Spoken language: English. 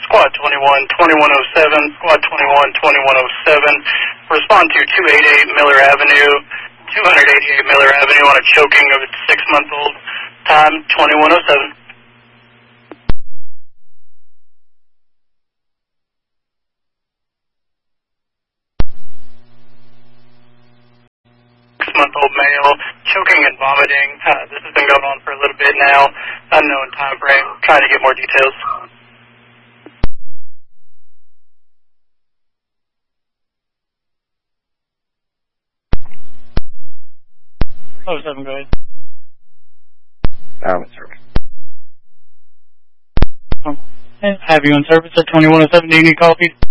Squad 21-2107, Squad 21-2107. Respond to 288 Miller Avenue, 288 Miller Avenue on a choking of its 6-month-old. Time 2107. Month-old male, choking and vomiting. This has been going on for a little bit now. Unknown time frame. Trying to get more details. Oh, 7, go ahead. I'm in service. Have you in service at 2107? Do you need coffee?